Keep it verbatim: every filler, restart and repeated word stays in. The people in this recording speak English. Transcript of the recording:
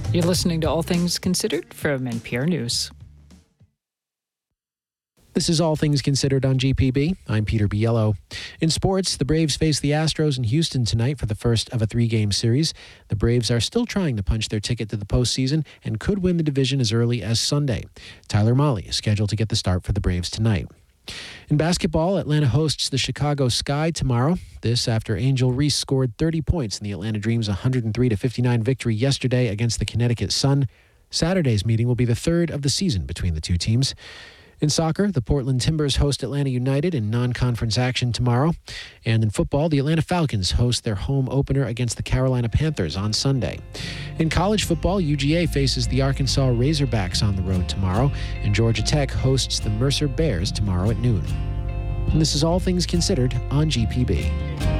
You're listening to All Things Considered from N P R News. This is All Things Considered on G P B. I'm Peter Biello. In sports, the Braves face the Astros in Houston tonight for the first of a three-game series. The Braves are still trying to punch their ticket to the postseason and could win the division as early as Sunday. Tyler Mahle is scheduled to get the start for the Braves tonight. In basketball, Atlanta hosts the Chicago Sky tomorrow. This after Angel Reese scored thirty points in the Atlanta Dream's one hundred three to fifty-nine victory yesterday against the Connecticut Sun. Saturday's meeting will be the third of the season between the two teams. In soccer, the Portland Timbers host Atlanta United in non-conference action tomorrow. And in football, the Atlanta Falcons host their home opener against the Carolina Panthers on Sunday. In college football, U G A faces the Arkansas Razorbacks on the road tomorrow, and Georgia Tech hosts the Mercer Bears tomorrow at noon. And this is All Things Considered on G P B.